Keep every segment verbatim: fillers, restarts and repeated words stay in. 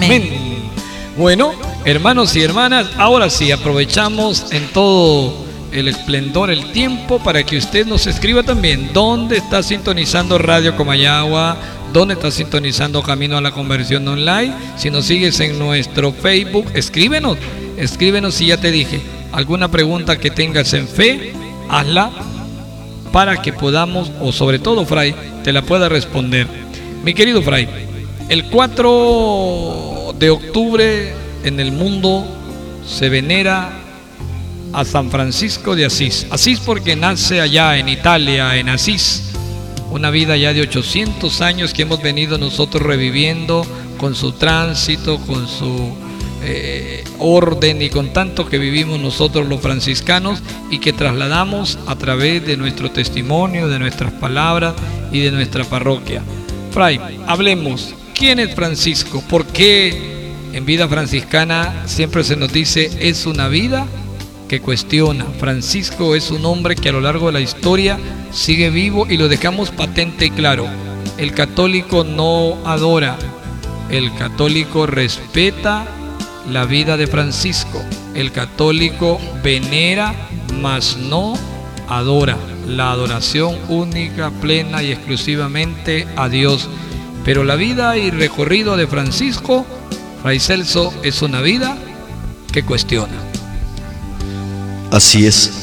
Amén. Bueno, hermanos y hermanas, ahora sí, aprovechamos en todo el esplendor, el tiempo, para que usted nos escriba también dónde está sintonizando Radio Comayagua, dónde está sintonizando Camino a la Conversión Online. Si nos sigues en nuestro Facebook, escríbenos, escríbenos si ya te dije, alguna pregunta que tengas en fe, hazla para que podamos, o sobre todo, Fray, te la pueda responder. Mi querido Fray, el cuatro de octubre en el mundo se venera a San Francisco de Asís. Asís porque nace allá en Italia, en Asís. Una vida ya de ochocientos años que hemos venido nosotros reviviendo con su tránsito, con su eh, orden y con tanto que vivimos nosotros los franciscanos y que trasladamos a través de nuestro testimonio, de nuestras palabras y de nuestra parroquia. Fray, hablemos. ¿Quién es Francisco? ¿Por qué en vida franciscana siempre se nos dice es una vida que cuestiona? Francisco es un hombre que a lo largo de la historia sigue vivo y lo dejamos patente y claro. El católico no adora, el católico respeta la vida de Francisco. El católico venera, mas no adora. La adoración única, plena y exclusivamente a Dios. Pero la vida y recorrido de Francisco, Fray Celso, es una vida que cuestiona. Así es.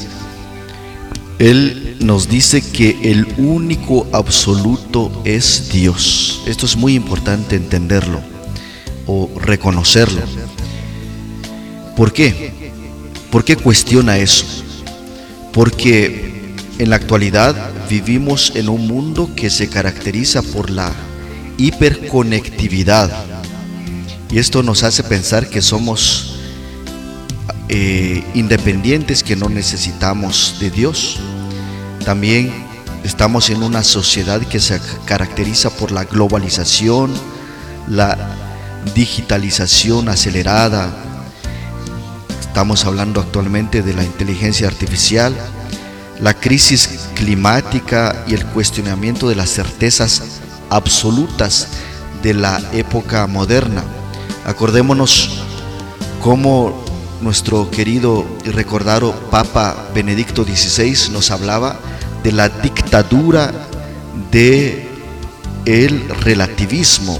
Él nos dice que el único absoluto es Dios. Esto es muy importante entenderlo o reconocerlo. ¿Por qué? ¿Por qué cuestiona eso? Porque en la actualidad vivimos en un mundo que se caracteriza por la hiperconectividad. Y esto nos hace pensar que somos eh, independientes, que no necesitamos de Dios. También estamos en una sociedad que se caracteriza por la globalización, la digitalización acelerada. Estamos hablando actualmente de la inteligencia artificial, la crisis climática y el cuestionamiento de las certezas absolutas de la época moderna. Acordémonos cómo nuestro querido y recordado Papa Benedicto dieciséis nos hablaba de la dictadura de el relativismo,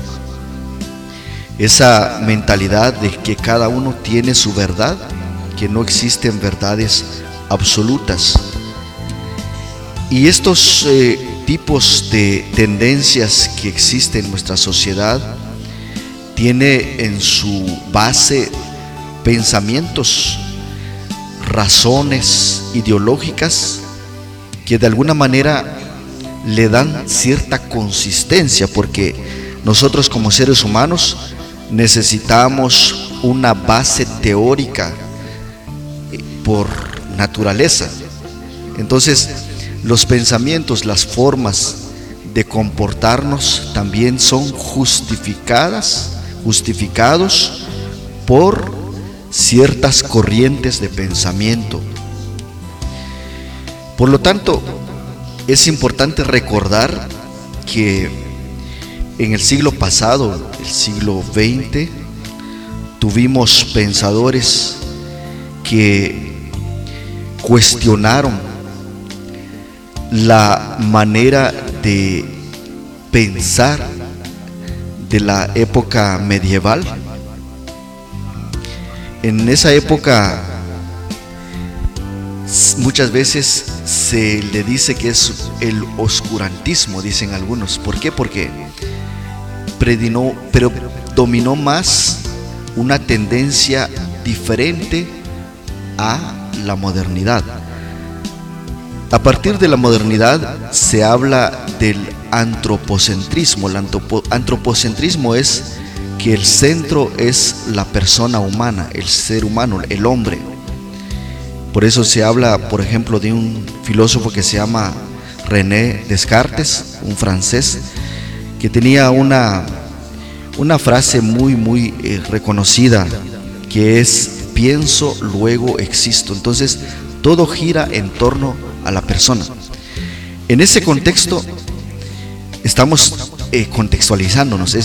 esa mentalidad de que cada uno tiene su verdad, que no existen verdades absolutas. Y estos eh, tipos de tendencias que existen en nuestra sociedad tiene en su base pensamientos, razones ideológicas que de alguna manera le dan cierta consistencia, porque nosotros como seres humanos necesitamos una base teórica por naturaleza. Entonces, los pensamientos, las formas de comportarnos también son justificadas, justificados por ciertas corrientes de pensamiento. Por lo tanto, es importante recordar que en el siglo pasado, el siglo veinte, tuvimos pensadores que cuestionaron la manera de pensar de la época medieval. En esa época muchas veces se le dice que es el oscurantismo, dicen algunos. ¿Por qué? Porque predominó, pero dominó más una tendencia diferente a la modernidad. A partir de la modernidad se habla del antropocentrismo. El antropocentrismo es que el centro es la persona humana, el ser humano, el hombre. Por eso se habla, por ejemplo, de un filósofo que se llama René Descartes, un francés, que tenía una, una frase muy, muy eh, reconocida, que es: pienso, luego existo. Entonces, todo gira en torno a la persona. En ese contexto estamos eh, contextualizándonos, es